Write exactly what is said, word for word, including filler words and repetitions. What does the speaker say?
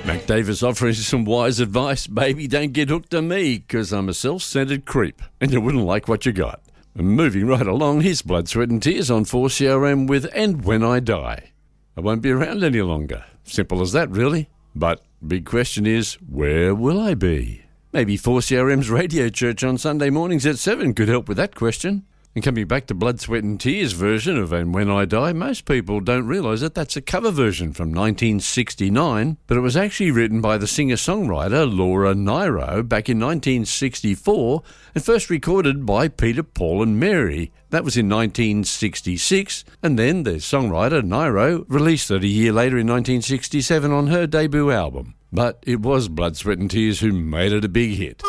Mac Davis offering some wise advice. Baby, don't get hooked on me, 'cause I'm a self-centered creep, and you wouldn't like what you got. Moving right along, here's Blood, Sweat and Tears on four C R M with And When I Die. I won't be around any longer. Simple as that, really. But big question is, where will I be? Maybe four C R M's Radio Church on Sunday mornings at seven could help with that question. And coming back to Blood, Sweat and Tears version of And When I Die, most people don't realise that that's a cover version from nineteen sixty-nine, but it was actually written by the singer-songwriter Laura Nyro back in nineteen sixty-four and first recorded by Peter, Paul and Mary. That was in nineteen sixty-six, and then the songwriter Nyro released it a year later in nineteen sixty-seven on her debut album. But it was Blood, Sweat and Tears who made it a big hit.